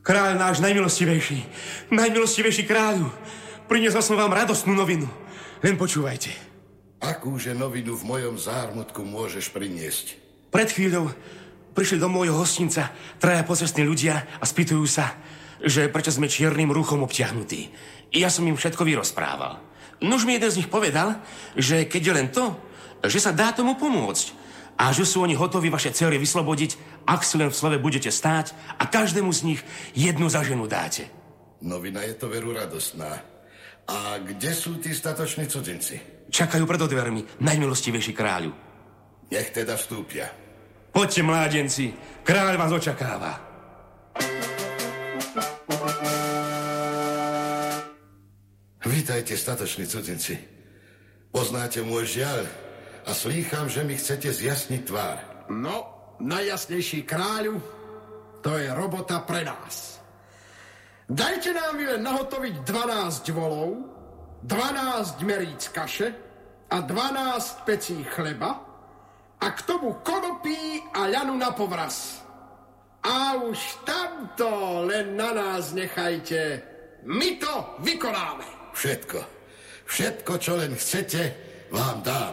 Kráľ náš najmilostivejší kráľu, priniesol som vám radostnú novinu. Len počúvajte. Akúže novinu v mojom zármutku môžeš priniesť? Pred chvíľou prišli do môjho hostinca traja pocestní ľudia a spýtujú sa, že prečo sme čiernym rúchom obtiahnutí. I ja som im všetko vyrozprával. Nuž mi jeden z nich povedal, že keď je len to, že sa dá tomu pomôcť a že sú oni hotoví vaše dcery vyslobodiť, ak si len v slove budete stáť a každému z nich jednu za ženu dáte. Novina je to veru radostná. A kde sú tí statoční cudzinci? Čakajú pred dvermi, najmilostivejší kráľu. Nech teda vstúpia. Poďte, mládenci, kráľ vás očakáva. Vítajte, statoční cudzinci. Poznáte môj žiaľ a slýcham, že mi chcete zjasniť tvár. No, najjasnejší kráľu, to je robota pre nás. Dajte nám len nahotoviť 12 volov, 12 meríc kaše a 12 pecí chleba a k tomu konopí a ľanu na povraz. A už tamto len na nás nechajte. My to vykonáme. Všetko, čo len chcete, vám dám.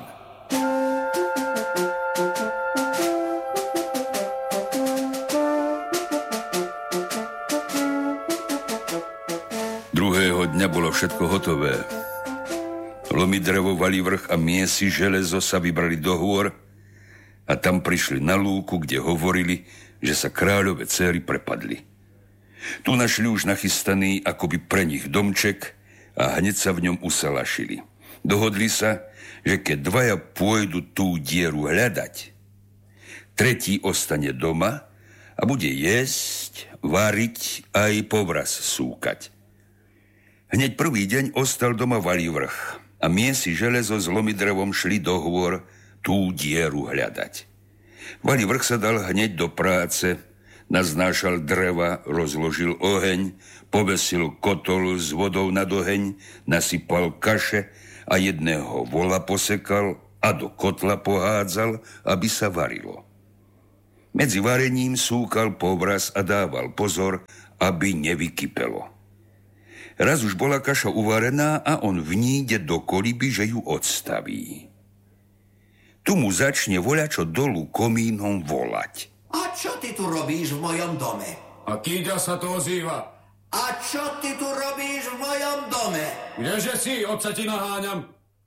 Druhého dňa bolo všetko hotové. Lomy drevo, valí vrch a miesi železo sa vybrali do hôr a tam prišli na lúku, kde hovorili, že sa kráľove dcéry prepadli. Tu našli už nachystaný akoby pre nich domček a hneď sa v ňom usalašili. Dohodli sa, že keď dvaja pôjdu tú dieru hľadať, tretí ostane doma a bude jesť, variť a aj povraz súkať. Hneď prvý deň ostal doma valí vrch a miesi železo s lomidrevom šli do hôr tú dieru hľadať. Valí vrch sa dal hneď do práce, naznášal dreva, rozložil oheň, povesil kotol s vodou nad oheň, nasypal kaše a jedného vola posekal a do kotla pohádzal, aby sa varilo. Medzi varením súkal povraz a dával pozor, aby nevykypelo. Raz už bola kaša uvarená a on v ní ide do koliby, že ju odstaví. Tu mu začne voľačo dolu komínom volať. A čo ty tu robíš v mojom dome? A Kýďa sa to ozýva. A čo ty tu robíš v mojom dome? Kdeže si, otca ti naháňam?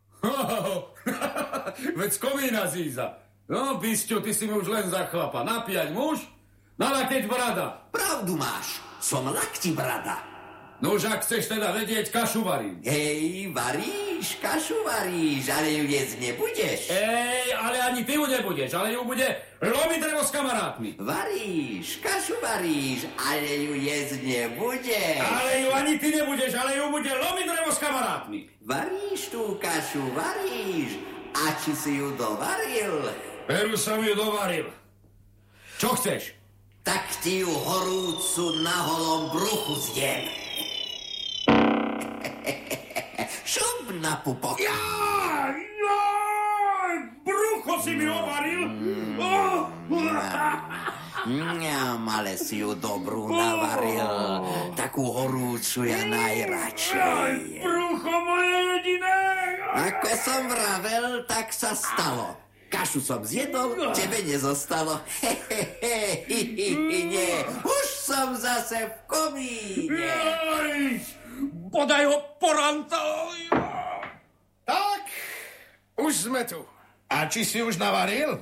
Veď z komína zíza. No, Bisťu, ty si mi už len za chlapa. Napiať muž, nalakeť brada. Pravdu máš, som lakti brada. Nož, ak chceš teda vedieť, kašu varím. Hej, varíš, kašu varíš, ale ju jesť nebudeš. Ale ani ty ju nebudeš, ale ju bude lomidrevo s kamarátmi. Varíš, kašu varíš, ale ju jesť nebudeš. Ale ju ani ty nebudeš, ale ju bude lomidrevo s kamarátmi. Varíš tú kašu, varíš. A či si ju dovaril? Veru som ju dovaril. Čo chceš? Tak ti ju horúcu na holom bruchu zjem. Šup na pupok. Jaj, brucho si mi ovaril. Ale si ju dobrú navaril. Takú horúcu ja najradšej. Brucho moje jediné. Ako som vravel, tak sa stalo. Kašu som zjedol, tebe nezostalo. Nie, už som zase v komíne. Podaj ho poranta. Tak, už sme tu. A či si už navaril?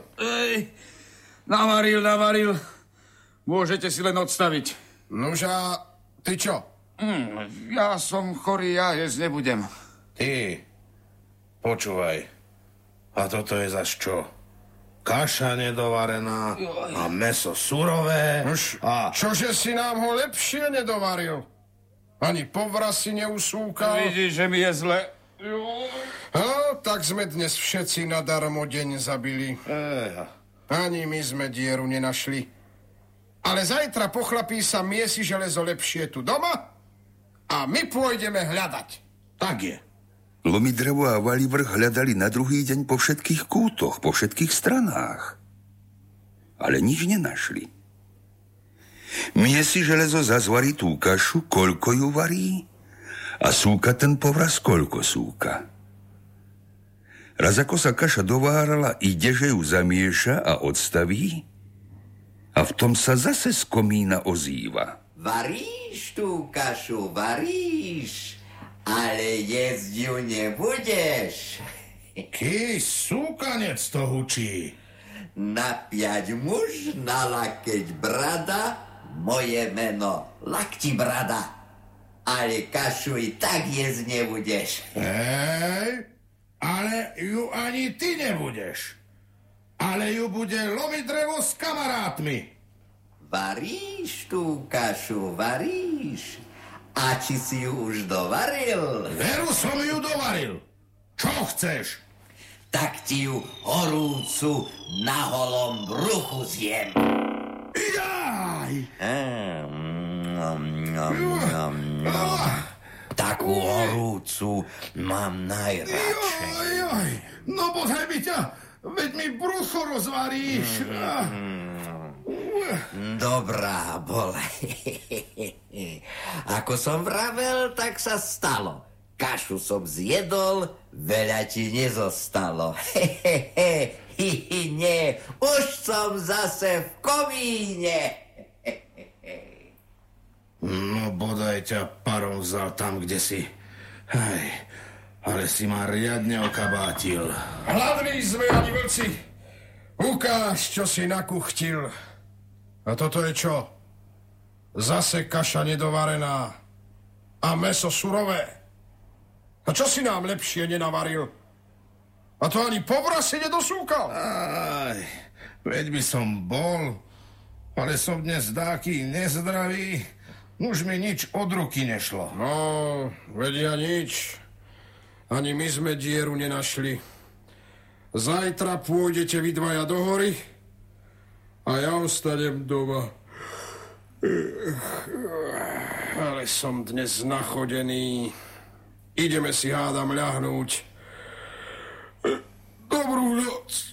Navaril. Môžete si len odstaviť. Nuža, ty čo? Ja som chorý, ja jesť nebudem. Ty, počúvaj. A toto je zaš čo? Kaša nedovarená a mäso surové. A čože si nám ho lepšie nedovaril? Ani povraz si neusúkal. Vidíš, že mi je zle. Tak sme dnes všetci nadarmo deň zabili. Ani my sme dieru nenašli. Ale zajtra pochlapí sa miesi železo lepšie tu doma a my pôjdeme hľadať. tak je. Lomidrevo a valí vrch hľadali na druhý deň po všetkých kútoch, po všetkých stranách. Ale nič nenašli. Miesi železo zazvarí tú kašu, koľko ju varí, a súka ten povraz, koľko súka. Raz ako sa kaša dovárala, ide, že ju zamieša a odstaví, a v tom sa zase z komína ozýva. Varíš tú kašu, varíš, ale jesť ju nebudeš. Ký súkanec to hučí. Napiať muž, nalakeť brada, moje meno Lakti brada. Ale kašu i tak jesť nebudeš. Hej, ale ju ani ty nebudeš. Ale ju bude lomiť drevo s kamarátmi. Varíš tú kašu, varíš. A či si ju už dovaril? Veru som ju dovaril. Čo chceš? Tak ti ju horúcu na holom bruchu zjem. Jaj! Takú horúcu mám najradšej. Jaj, no bodaj mi ťa, veď mi brucho rozvaríš. Dobrá bole. Ako som vravel, tak sa stalo. Kašu som zjedol, veľa ti nezostalo. Nie, už som zase v komíne. No bodaj ťa parom vzal tam, kde si. Hej, ale si ma riadne okabátil. Hladní sme ani vlci. Ukáž, čo si nakuchtil. A toto je čo? Zase kaša nedovarená. A mäso surové. A čo si nám lepšie nenavaril? A to ani povraz si nedosúkal. Aj, veď by som bol, ale som dnes dáky nezdravý. Už mi nič od ruky nešlo. No, vedia nič. Ani my sme dieru nenašli. Zajtra pôjdete vy dvaja do hory a ja ostanem doma. Ale som dnes nachodený. Ideme si, hádam, ľahnúť. Dobrú noc.